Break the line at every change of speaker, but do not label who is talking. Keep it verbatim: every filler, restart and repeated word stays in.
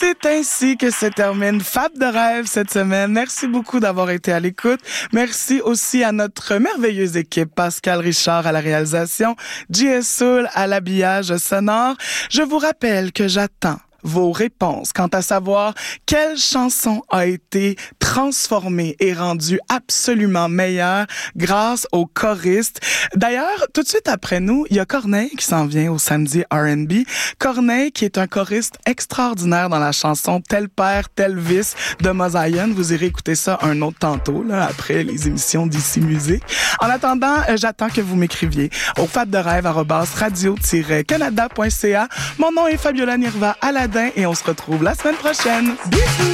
C'est ainsi que se termine Fab de rêve cette semaine. Merci beaucoup d'avoir été à l'écoute. Merci aussi à notre merveilleuse équipe, Pascal Richard à la réalisation, J S Soul à l'habillage sonore. Je vous rappelle que j'attends vos réponses quant à savoir quelle chanson a été transformée et rendue absolument meilleure grâce aux choristes. D'ailleurs, tout de suite après nous, il y a Corneille qui s'en vient au samedi R and B. Corneille qui est un choriste extraordinaire dans la chanson Tel père, tel fils de Mosaïen. Vous irez écouter ça un autre tantôt, là, après les émissions d'ici Musique. En attendant, euh, j'attends que vous m'écriviez au fabderêve arobase radio tiret canada point c a. Mon nom est Fabiola Nirva à la et on se retrouve la semaine prochaine. Bisous!